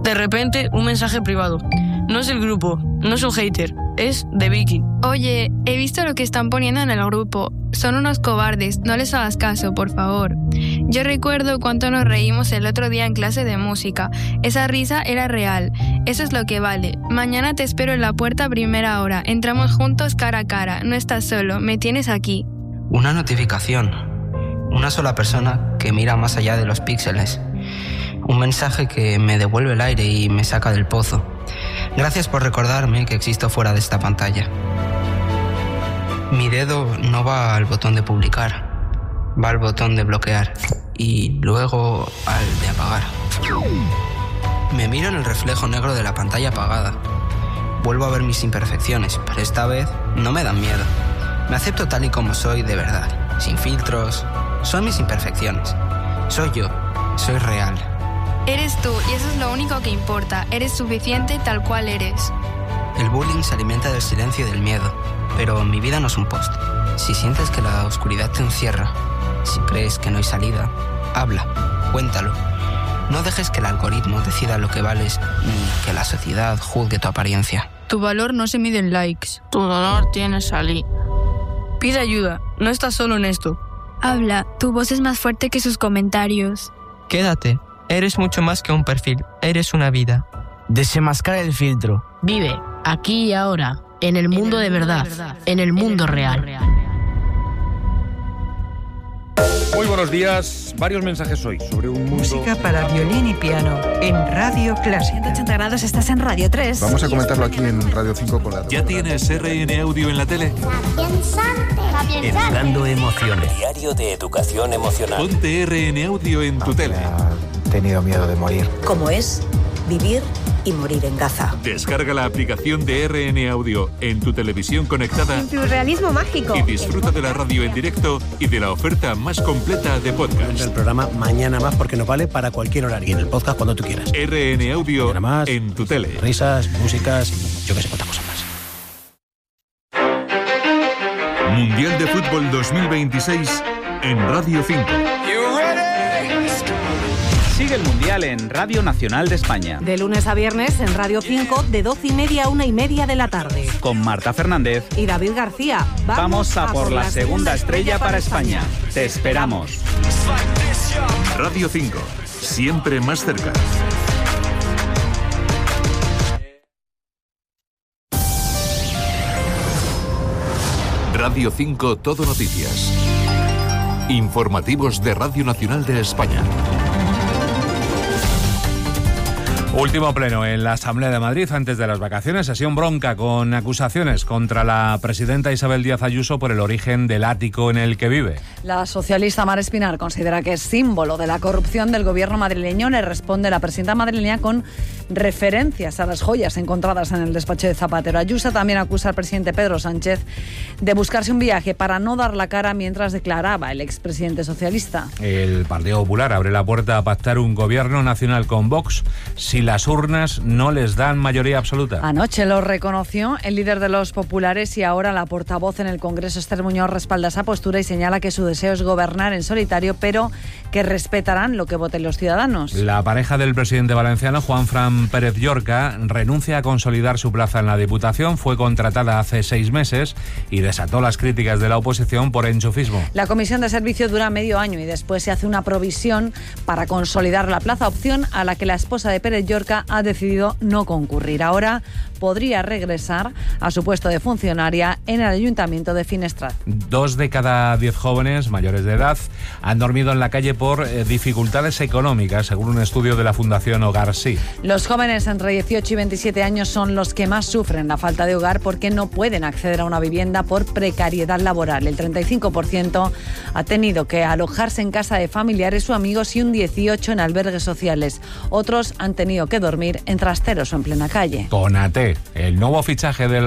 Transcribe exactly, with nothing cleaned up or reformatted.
De repente, un mensaje privado. No es el grupo, no es un hater, es de Vicky. Oye, he visto lo que están poniendo en el grupo. Son unos cobardes, no les hagas caso, por favor. Yo recuerdo cuánto nos reímos el otro día en clase de música. Esa risa era real. Eso es lo que vale. Mañana te espero en la puerta a primera hora. Entramos juntos cara a cara. No estás solo, me tienes aquí. Una notificación. Una sola persona que mira más allá de los píxeles. Un mensaje que me devuelve el aire y me saca del pozo. Gracias por recordarme que existo fuera de esta pantalla. Mi dedo no va al botón de publicar, va al botón de bloquear y luego al de apagar. Me miro en el reflejo negro de la pantalla apagada. Vuelvo a ver mis imperfecciones, pero esta vez no me dan miedo. Me acepto tal y como soy de verdad, sin filtros. Son mis imperfecciones. Soy yo, soy real. Eres tú y eso es lo único que importa. Eres suficiente tal cual eres. El bullying se alimenta del silencio y del miedo, pero mi vida no es un post. Si sientes que la oscuridad te encierra, si crees que no hay salida, habla, cuéntalo. No dejes que el algoritmo decida lo que vales ni que la sociedad juzgue tu apariencia. Tu valor no se mide en likes. Tu dolor tiene salida. Pide ayuda, no estás solo en esto. Habla, tu voz es más fuerte que sus comentarios. Quédate, eres mucho más que un perfil, eres una vida. Desenmascara el filtro. Vive, aquí y ahora, en el mundo de verdad, en el mundo real. Muy buenos días. Varios mensajes hoy sobre un mundo... Música para violín y piano en Radio Clásica. ciento ochenta grados, estás en Radio tres. Vamos a comentarlo aquí en Radio cinco con la... ¿Ya tienes R N Audio en la tele? Educando emociones. Diario de educación emocional. Ponte R N Audio en tu tele. He tenido miedo de morir. ¿Cómo es vivir y morir en Gaza? Descarga la aplicación de R N Audio en tu televisión conectada. En tu realismo mágico. Y disfruta de la radio en directo y de la oferta más completa de podcast. El programa Mañana Más porque nos vale para cualquier horario. Y en el podcast cuando tú quieras. R N Audio más, en tu tele. Risas, músicas y yo que sé cuántas cosas más. Mundial de Fútbol dos mil veintiséis en Radio cinco. Sigue el Mundial en Radio Nacional de España. De lunes a viernes en Radio cinco, de doce y media a una y media de la tarde. Con Marta Fernández y David García. Vamos, Vamos a, a por, por la, la segunda estrella, estrella para España. España. Te esperamos. Radio cinco, siempre más cerca. Radio cinco Todo Noticias. Informativos de Radio Nacional de España. Último pleno en la Asamblea de Madrid antes de las vacaciones. Sesión bronca con acusaciones contra la presidenta Isabel Díaz Ayuso por el origen del ático en el que vive. La socialista Mar Espinar considera que es símbolo de la corrupción del gobierno madrileño. Le responde la presidenta madrileña con referencias a las joyas encontradas en el despacho de Zapatero. Ayuso también acusa al presidente Pedro Sánchez de buscarse un viaje para no dar la cara mientras declaraba el expresidente socialista. El Partido Popular abre la puerta a pactar un gobierno nacional con Vox si las urnas no les dan mayoría absoluta. Anoche lo reconoció el líder de los populares y ahora la portavoz en el Congreso, Esther Muñoz, respalda esa postura y señala que su deseo es gobernar en solitario, pero que respetarán lo que voten los ciudadanos. La pareja del presidente valenciano, Juanfran Pérez Llorca, renuncia a consolidar su plaza en la Diputación. Fue contratada hace seis meses y desató las críticas de la oposición por enchufismo. La comisión de servicio dura medio año y después se hace una provisión para consolidar la plaza, opción a la que la esposa de Pérez Llorca ha decidido no concurrir. Ahora podría regresar a su puesto de funcionaria en el Ayuntamiento de Finestrat. Dos de cada diez jóvenes mayores de edad han dormido en la calle por eh, dificultades económicas, según un estudio de la Fundación Hogar Sí. Los jóvenes entre dieciocho y veintisiete años son los que más sufren la falta de hogar porque no pueden acceder a una vivienda por precariedad laboral. El treinta y cinco por ciento ha tenido que alojarse en casa de familiares o amigos y un dieciocho por ciento en albergues sociales. Otros han tenido que dormir en trasteros o en plena calle. Conate, el nuevo fichaje del